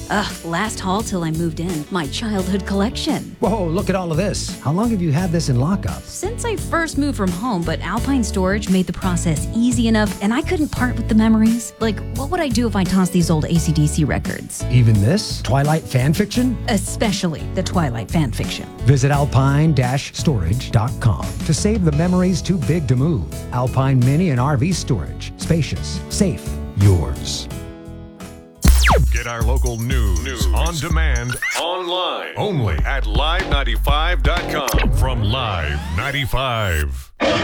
Last haul till I moved in. My childhood collection. Whoa, look at all of this. How long have you had this in lockup? Since I first moved from home, but Alpine Storage made the process easy enough, and I couldn't part with the memories. Like, what would I do if I tossed these old AC/DC records? Even this? Twilight fan fiction? Especially the Twilight fanfiction. Visit alpine-storage.com to save the memories too big to move. Alpine Mini and RV Storage. Spacious, safe, yours. Get our local news on demand online only at live95.com from Live 95.